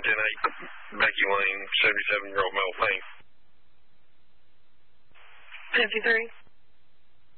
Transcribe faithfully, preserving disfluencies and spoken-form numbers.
ten eight, Becky Lane, seventy-seven-year-old male, pain. fifty-three.